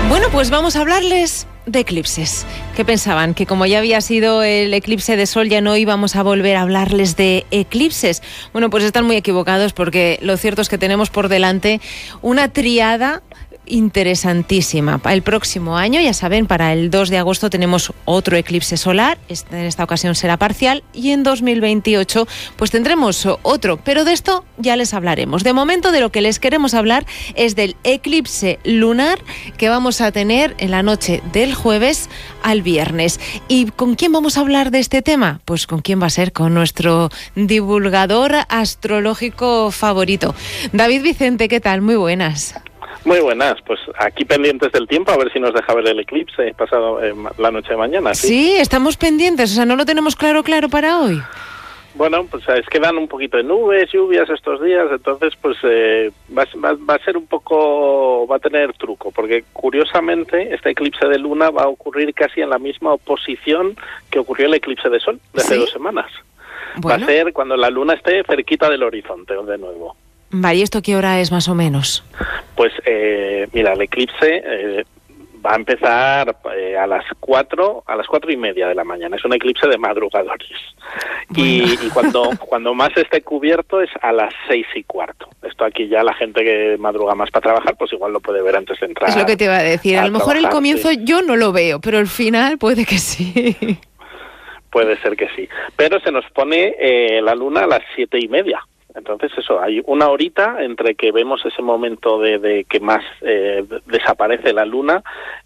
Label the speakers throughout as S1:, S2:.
S1: Bueno, pues vamos a hablarles de eclipses. ¿Qué pensaban? ¿Que como ya había sido el eclipse de sol ya no íbamos a volver a hablarles de eclipses? Bueno, pues están muy equivocados, porque lo cierto es que tenemos por delante una triada interesantísima. El próximo año, ya saben, para el 2 de agosto tenemos otro eclipse solar. En esta ocasión será parcial, y en 2028 pues tendremos otro, pero de esto ya les hablaremos. De momento, de lo que les queremos hablar es del eclipse lunar que vamos a tener en la noche del jueves al viernes. ¿Y con quién vamos a hablar de este tema? Pues con quién va a ser, con nuestro divulgador astrológico favorito, David Vicente. ¿Qué tal? Muy buenas.
S2: Muy buenas, pues aquí pendientes del tiempo, a ver si nos deja ver el eclipse pasado la noche de mañana.
S1: Sí, estamos pendientes, o sea, no lo tenemos claro para hoy.
S2: Bueno, pues es que dan un poquito de nubes, lluvias estos días, entonces pues va a ser un poco, va a tener truco, porque curiosamente este eclipse de luna va a ocurrir casi en la misma oposición que ocurrió el eclipse de sol de hace 2 semanas. Bueno. Va a ser cuando la luna esté cerquita del horizonte de nuevo.
S1: Vale, ¿y esto qué hora es más o menos?
S2: Pues mira, el eclipse va a empezar a las 4:30 de la mañana. Es un eclipse de madrugadores. Bueno. Y cuando más esté cubierto es a las 6:15. Esto aquí ya la gente que madruga más para trabajar, pues igual lo puede ver antes de entrar.
S1: Es lo que te iba a decir. A lo mejor el comienzo yo no lo veo, pero el final puede que sí.
S2: Puede ser que sí. Pero se nos pone la luna a las 7:30. Entonces eso, hay una horita entre que vemos ese momento de que más desaparece la luna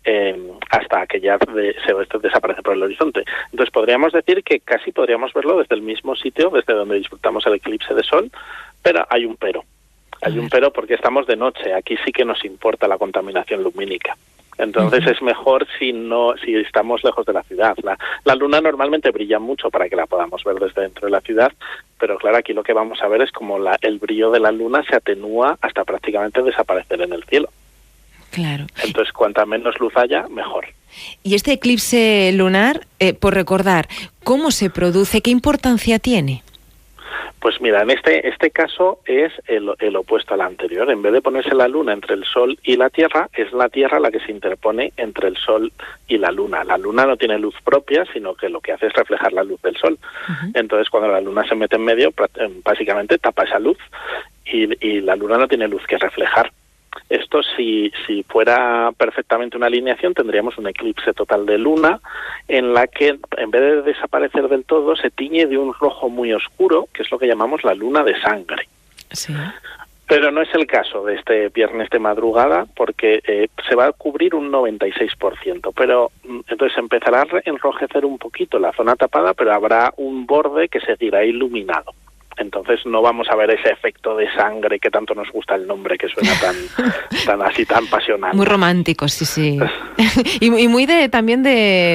S2: hasta que ya desaparece por el horizonte. Entonces podríamos decir que casi podríamos verlo desde el mismo sitio, desde donde disfrutamos el eclipse de sol, pero hay un pero. Hay un pero porque estamos de noche, aquí sí que nos importa la contaminación lumínica. Entonces es mejor si estamos lejos de la ciudad. La luna normalmente brilla mucho para que la podamos ver desde dentro de la ciudad, pero claro, aquí lo que vamos a ver es como el brillo de la luna se atenúa hasta prácticamente desaparecer en el cielo.
S1: Claro.
S2: Entonces, cuanta menos luz haya, mejor.
S1: Y este eclipse lunar, por recordar, ¿cómo se produce? ¿Qué importancia tiene?
S2: Pues mira, en este caso es el opuesto al anterior. En vez de ponerse la luna entre el sol y la tierra, es la tierra la que se interpone entre el sol y la luna. La luna no tiene luz propia, sino que lo que hace es reflejar la luz del sol. Uh-huh. Entonces, cuando la luna se mete en medio, básicamente tapa esa luz y la luna no tiene luz que reflejar. Esto, si fuera perfectamente una alineación, tendríamos un eclipse total de luna en la que, en vez de desaparecer del todo, se tiñe de un rojo muy oscuro, que es lo que llamamos la luna de sangre. Sí. Pero no es el caso de este viernes de madrugada, porque se va a cubrir un 96%, pero entonces empezará a enrojecer un poquito la zona tapada, pero habrá un borde que seguirá iluminado. Entonces no vamos a ver ese efecto de sangre que tanto nos gusta el nombre, que suena tan pasional.
S1: Muy romántico, sí. y muy también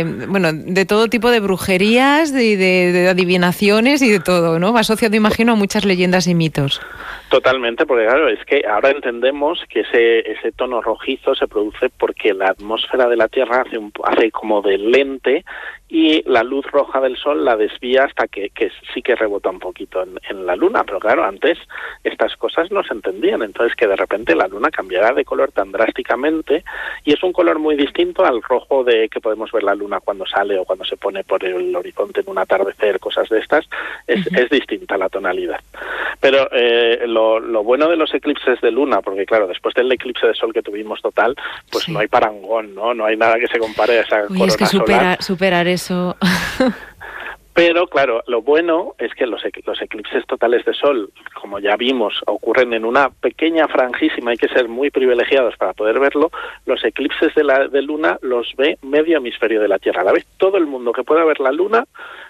S1: de todo tipo de brujerías, de adivinaciones y de todo, ¿no? Va asociado, imagino, a muchas leyendas y mitos.
S2: Totalmente, porque claro, es que ahora entendemos que ese tono rojizo se produce porque la atmósfera de la Tierra hace como de lente, y la luz roja del sol la desvía hasta que sí que rebota un poquito en la luna. Pero claro, antes estas cosas no se entendían, entonces que de repente la luna cambiará de color tan drásticamente, y es un color muy distinto al rojo que podemos ver la luna cuando sale o cuando se pone por el horizonte en un atardecer, cosas de estas. Es distinta la tonalidad. Pero lo bueno de los eclipses de luna, porque claro, después del eclipse de sol que tuvimos total, pues sí, no hay parangón, ¿no? No hay nada que se compare a esa corona solar.
S1: Superar eso.
S2: Pero claro, lo bueno es que los eclipses totales de sol, como ya vimos, ocurren en una pequeña franjísima, hay que ser muy privilegiados para poder verlo. Los eclipses de luna los ve medio hemisferio de la Tierra. A la vez todo el mundo que pueda ver la luna